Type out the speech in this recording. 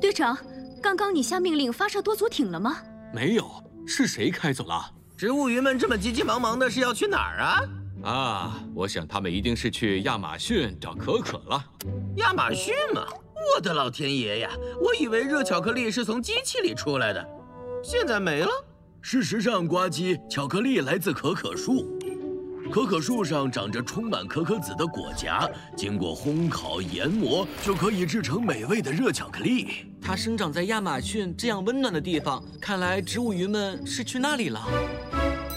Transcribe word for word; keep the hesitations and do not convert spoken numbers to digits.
队长，刚刚你下命令发射多组艇了吗？ 没有，是谁开走了？ 植物鱼们这么急急忙忙的，是要去哪儿啊？ 啊，我想他们一定是去亚马逊找可可了。 亚马逊吗？我的老天爷呀！我以为热巧克力是从机器里出来的，现在没了。 事实上，呱唧，巧克力来自可可树。可可树上长着充满可可籽的果荚，经过烘烤研磨，就可以制成美味的热巧克力。 它生长在亚马逊这样温暖的地方，看来植物鱼们是去那里了。